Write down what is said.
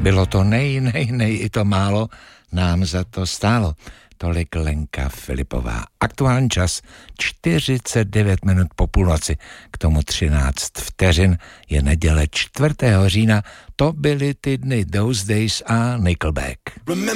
Bylo to i to málo nám za to stálo. Tolik Lenka Filipová. Aktuální čas 49 minut po půlnoci, k tomu 13 vteřin, je neděle 4. října, to byly ty dny Those Days a Nickelback.